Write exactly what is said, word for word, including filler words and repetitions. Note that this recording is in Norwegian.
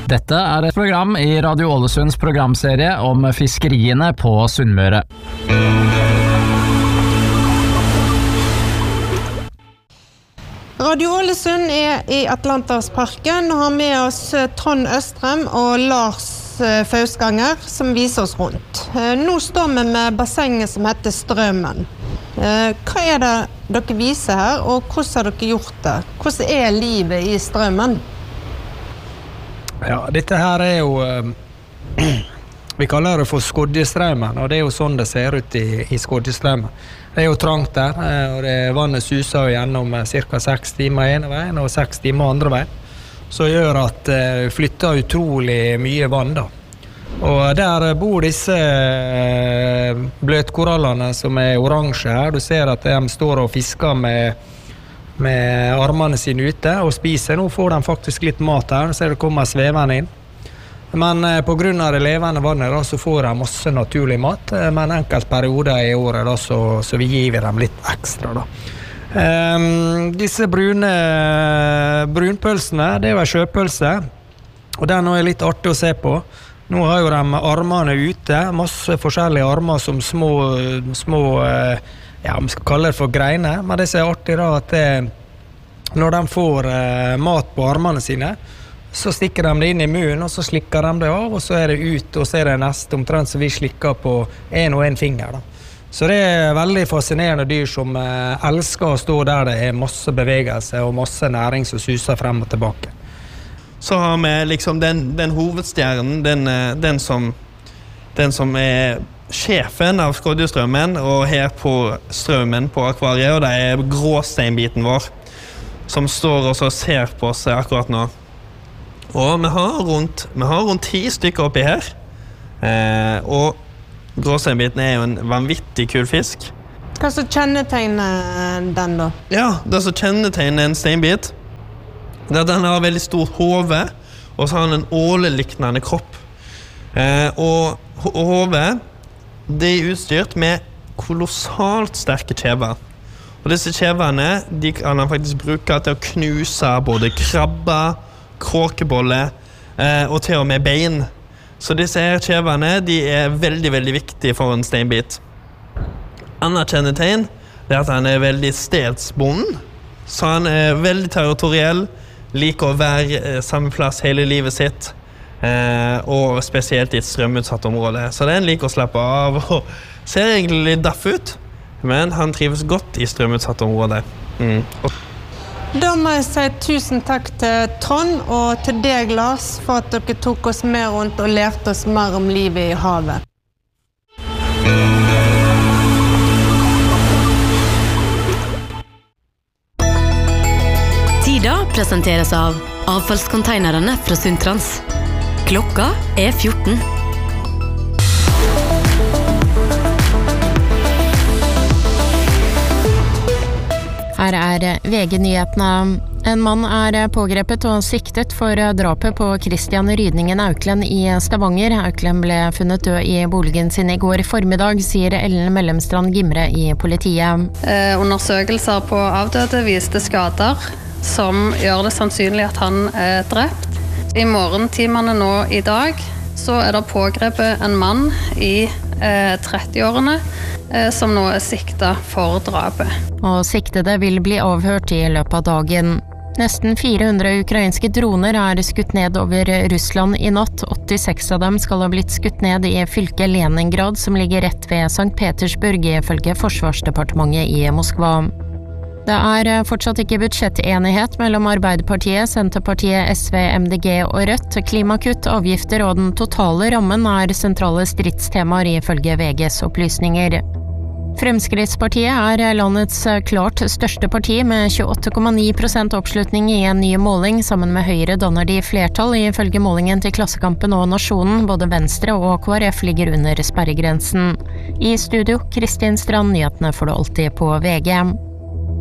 Dette er et program i Radio Ålesunds programserie om fiskeriene på Sunnmøre. Radio Ålesund er i Atlantersparken og har med oss Trond Østrem og Lars Fausganger som viser oss rundt. Nå står vi med bassenget som heter Strømmen. Hva er det dere viser her, og hvordan har dere gjort det? Hvordan er livet i Strømmen? Ja, dette her er jo, vi kaller det for Skodjestrømmen, og det er jo sånn det ser ut i, i Skodjestrømmen. Det er jo trangt der, og det, vannet suser gjennom cirka seks timer ene veien og seks timer andre veien, som gjør at det flytter utrolig mye vann da. Og der bor disse bløtkorallene som er oransje her. Du ser at de står og fisker med, med armene sine ute og spiser. Nå får de faktisk litt mat her, så det kommer svevende inn. Men på grunn av det levende vannet da, så får de masse naturlig mat, men enkelt perioder i året da, så, så vi gir dem litt ekstra da. Um, disse brune brunpølsene, det er jo en sjøpølse, og den er litt artig å se på. Nå har jo de armene ute, masse forskjellige armer som små, små ja, vi skal kalle det for greiner, men det som er artig da, at det, når de får uh, mat på armene sine, så stikker de det inn i munnen, og så slikker de det av, og så er det ut, og så er det neste omtrent som vi slikker på en og en finger da. Så det er veldig fascinerende dyr som eh, elsker å stå der det er masse bevegelse og masse næring som suser frem og tilbake. Så har vi liksom den, den hovedstjernen, den, den, som, den som er sjefen av Skodjestrømmen, og her på strømmen på akvariet, og det er gråsteinbiten vår, som står og så ser på oss akkurat nå. Og vi har rundt, vi har rundt ti stykker oppi her, eh, og gråsteinbiten er jo en vanvittig kul fisk. Hva så kjennetegner den da? Ja, det som kjennetegner en steinbit, det er at den har veldig stort hode, og så har den en åleliknende kropp. Eh, og hodet, det er utstyrt med kolossalt sterke kjever. Og disse kjeverne, de kan man faktisk bruke til å knuse både krabber, kråkebolle eh, og til og med bein. Så disse her kjeverne, de er veldig, veldig viktige for en steinbit. Annet kjennetegn er at han er veldig stedsbonden, så han er veldig territoriell, liker å være eh, samme plass hele livet sitt, eh, og spesielt i et strømutsatt område. Så den liker å slappe av, og ser egentlig litt daff ut, men han trives godt i strømutsatt område. Mm. Da må jeg si tusen takk til Trond og til deg, Lars, for at dere tok oss med rundt og lærte oss mer om livet i havet. Tida presenteres av avfallskonteinerne fra Sundtrans. Klokka er fjorten. Her er V G-nyhetene. En mann er pågrepet og siktet for drapet på Christian Rydningen Auklend i Stavanger. Auklend ble funnet død i boligen sin i går formiddag, sier Ellen Mellemstrand Gimre i politiet. Eh, undersøkelser på avdøde viste skader som gjør det sannsynlig at han er drept. I morgentimene nå i dag så er det pågrepet en mann i eh, trettiårene som nå er siktet for drapet. Og siktede vil bli avhørt i løpet av dagen. Nesten fire hundre ukrainske droner er skutt ned over Russland i natt. åttiseks av dem skal ha blitt skutt ned i fylket Leningrad, som ligger rett ved Sankt Petersburg, ifølge Forsvarsdepartementet i Moskva. Det er fortsatt ikke budsjettenighet mellom Arbeiderpartiet, Senterpartiet, S V, M D G og Rødt. Klimakutt, avgifter og den totale rammen er sentrale stridstemaer ifølge V G's opplysninger. Fremskrittspartiet er landets klart største parti med tjueåtte komma ni prosent oppslutning i en ny måling. Sammen med Høyre danner de flertall ifølge målingen til Klassekampen og Nasjonen. Både Venstre og K R F ligger under sperregrensen. I studio, Kristin Strand, nyhetene får du alltid på V G.